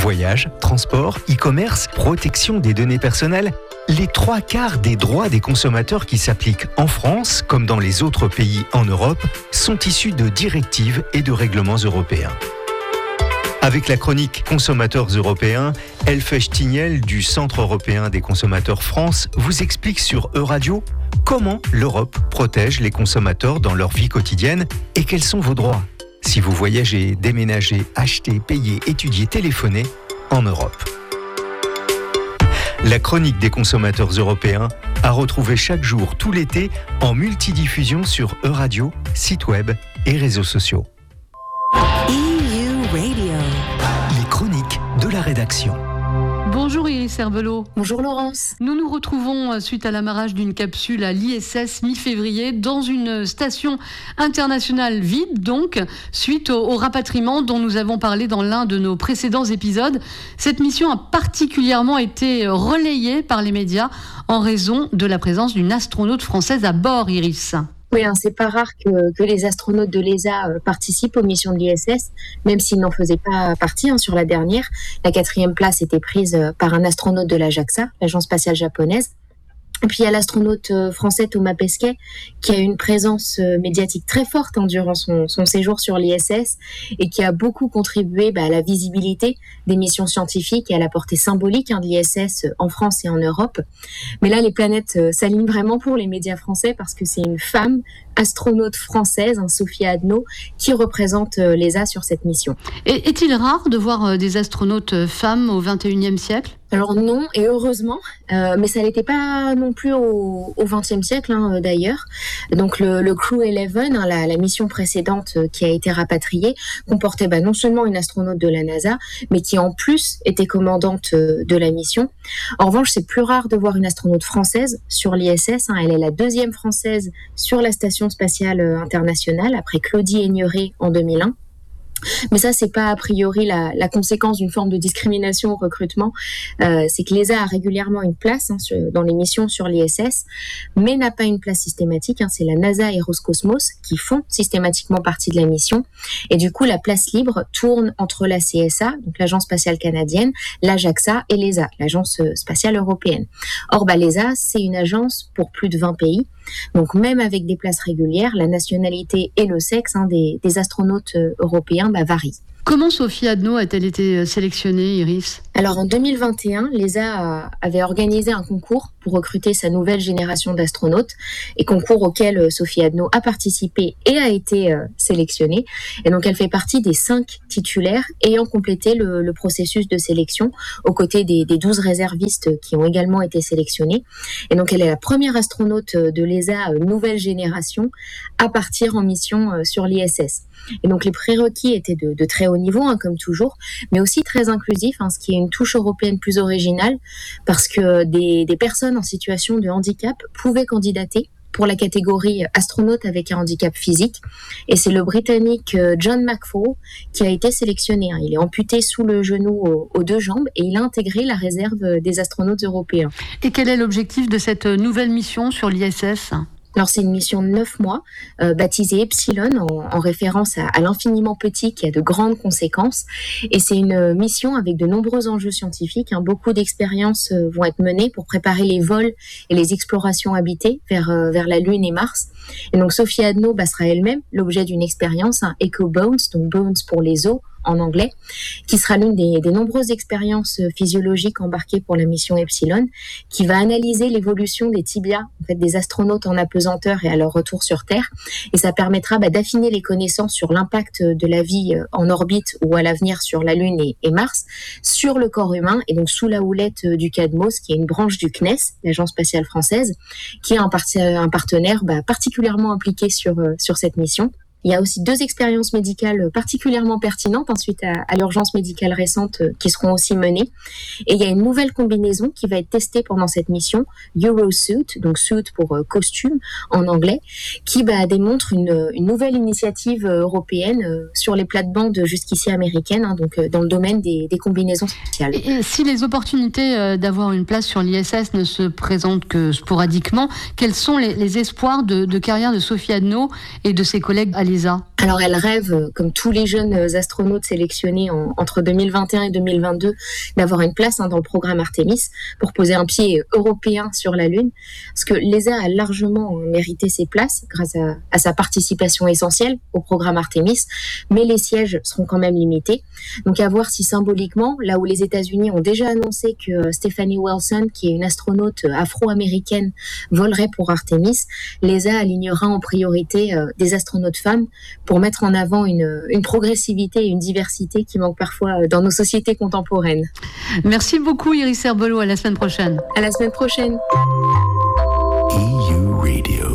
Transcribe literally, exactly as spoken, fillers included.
Voyage, transport, e-commerce, protection des données personnelles. Les trois quarts des droits des consommateurs qui s'appliquent en France, comme dans les autres pays en Europe, sont issus de directives et de règlements européens. Avec la chronique Consommateurs européens, Elfèche Tignel du Centre européen des consommateurs France vous explique sur Euradio comment l'Europe protège les consommateurs dans leur vie quotidienne et quels sont vos droits si vous voyagez, déménagez, achetez, payez, étudiez, téléphonez en Europe. La chronique des consommateurs européens à retrouver chaque jour tout l'été en multidiffusion sur Euradio, site web et réseaux sociaux. E U Radio. Les chroniques de la rédaction. Bonjour Iris Herbelot. Bonjour Laurence. Nous nous retrouvons suite à l'amarrage d'une capsule à l'I S S mi-février dans une station internationale vide, donc, suite au, au rapatriement dont nous avons parlé dans l'un de nos précédents épisodes. Cette mission a particulièrement été relayée par les médias en raison de la présence d'une astronaute française à bord, Iris. Oui, hein, c'est pas rare que, que les astronautes de l'E S A euh, participent aux missions de l'I S S, même s'ils n'en faisaient pas partie hein, sur la dernière. La quatrième place était prise euh, par un astronaute de la JAXA, l'agence spatiale japonaise. Et puis il y a l'astronaute euh, français Thomas Pesquet qui a eu une présence euh, médiatique très forte hein, durant son, son séjour sur l'I S S et qui a beaucoup contribué bah, à la visibilité des missions scientifiques et à la portée symbolique hein, de l'I S S en France et en Europe. Mais là, les planètes euh, s'alignent vraiment pour les médias français parce que c'est une femme astronaute française, hein, Sophie Adno, qui représente euh, l'E S A sur cette mission. Et est-il rare de voir euh, des astronautes femmes au vingt et unième siècle ? Alors non, et heureusement, euh, mais ça n'était pas non plus au, au vingtième siècle hein, d'ailleurs. Donc le, le Crew onze, hein, la, la mission précédente euh, qui a été rapatriée, comportait bah, non seulement une astronaute de la NASA, mais qui en plus était commandante euh, de la mission. En revanche, c'est plus rare de voir une astronaute française sur l'I S S. Hein, elle est la deuxième française sur la station spatiale euh, internationale, après Claudie Aigneret en deux mille un. Mais ça, c'est pas a priori la, la conséquence d'une forme de discrimination au recrutement. Euh, c'est que l'E S A a régulièrement une place hein, sur, dans les missions sur l'I S S, mais n'a pas une place systématique. Hein, c'est la NASA et Roscosmos qui font systématiquement partie de la mission. Et du coup, la place libre tourne entre la C S A, donc l'Agence spatiale canadienne, la JAXA et l'E S A, l'Agence spatiale européenne. Or, bah, l'E S A, c'est une agence pour plus de vingt pays. Donc même avec des places régulières, la nationalité et le sexe hein, des, des astronautes européens bah, varient. Comment Sophie Adno a-t-elle été sélectionnée, Iris ? Alors en deux mille vingt et un, l'E S A avait organisé un concours pour recruter sa nouvelle génération d'astronautes, et concours auquel Sophie Adno a participé et a été euh, sélectionnée. Et donc elle fait partie des cinq titulaires ayant complété le, le processus de sélection, aux côtés des, des douze réservistes qui ont également été sélectionnés. Et donc elle est la première astronaute de l'E S A euh, nouvelle génération à partir en mission euh, sur l'I S S. Et donc les prérequis étaient de, de très haut niveau, hein, comme toujours, mais aussi très inclusifs, hein, ce qui est une touche européenne plus originale, parce que des, des personnes en situation de handicap pouvaient candidater pour la catégorie astronaute avec un handicap physique. Et c'est le Britannique John McFall qui a été sélectionné. Il est amputé sous le genou aux, aux deux jambes et il a intégré la réserve des astronautes européens. Et quel est l'objectif de cette nouvelle mission sur l'I S S ? Alors c'est une mission de neuf mois, euh, baptisée Epsilon, en, en référence à, à l'infiniment petit qui a de grandes conséquences. Et c'est une mission avec de nombreux enjeux scientifiques. Hein. Beaucoup d'expériences euh, vont être menées pour préparer les vols et les explorations habitées vers, euh, vers la Lune et Mars. Et donc Sophie Adno bah, sera elle-même l'objet d'une expérience, un EcoBones, donc Bones pour les os en anglais, qui sera l'une des, des nombreuses expériences physiologiques embarquées pour la mission Epsilon, qui va analyser l'évolution des tibias en fait, des astronautes en apesanteur et à leur retour sur Terre. Et ça permettra bah, d'affiner les connaissances sur l'impact de la vie en orbite ou à l'avenir sur la Lune et, et Mars, sur le corps humain, et donc sous la houlette du CADMOS, qui est une branche du C N E S, l'Agence spatiale française, qui est un, part- un partenaire bah, particulièrement impliqué sur, sur cette mission. Il y a aussi deux expériences médicales particulièrement pertinentes hein, suite à, à l'urgence médicale récente euh, qui seront aussi menées. Et il y a une nouvelle combinaison qui va être testée pendant cette mission, Eurosuit, donc suit pour euh, costume en anglais, qui bah, démontre une, une nouvelle initiative euh, européenne euh, sur les plates-bandes jusqu'ici américaines, hein, donc euh, dans le domaine des, des combinaisons spatiales. Et, et si les opportunités euh, d'avoir une place sur l'I S S ne se présentent que sporadiquement, quels sont les, les espoirs de, de carrière de Sophie Adno et de ses collègues à l'I S S ? l'E S A ? Alors elle rêve, comme tous les jeunes astronautes sélectionnés en, entre deux mille vingt et un et deux mille vingt-deux, d'avoir une place hein, dans le programme Artemis pour poser un pied européen sur la Lune. Parce que l'E S A a largement mérité ses places grâce à, à sa participation essentielle au programme Artemis, mais les sièges seront quand même limités. Donc à voir si symboliquement, là où les États-Unis ont déjà annoncé que Stephanie Wilson, qui est une astronaute afro-américaine, volerait pour Artemis, l'E S A alignera en priorité euh, des astronautes femmes pour mettre en avant une, une progressivité et une diversité qui manque parfois dans nos sociétés contemporaines. Merci beaucoup Iris Herbelot, à la semaine prochaine. À la semaine prochaine. E U Radio.